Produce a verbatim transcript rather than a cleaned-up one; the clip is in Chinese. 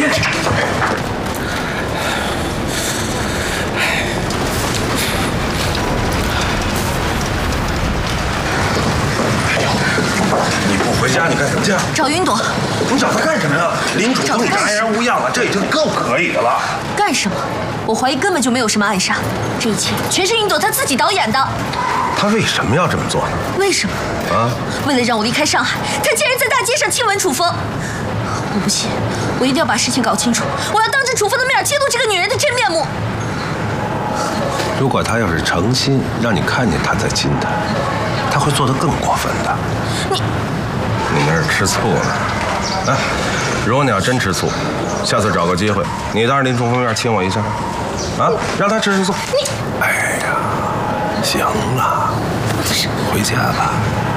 别！哎呦，你不回家，你干什么去？ 找云朵。 你找他干什么呀？林主都已经安然无恙了，这已经够可以的了。 干什么？我怀疑根本就没有什么暗杀，这一切全是云朵她自己导演的。 他为什么要这么做呢？ 为什么？啊？为了让我离开上海，他竟然在大街上亲吻楚风。我不信，我一定要把事情搞清楚，我要当着楚风的面揭露这个女人的真面目。 如果他要是诚心让你看见他在亲他，他会做得更过分的。 你， 你那是吃醋了？哎，如果你要真吃醋，下次找个机会，你当着林楚风面亲我一下，啊，让他吃吃醋。 你， 哎呀，行了，回家吧。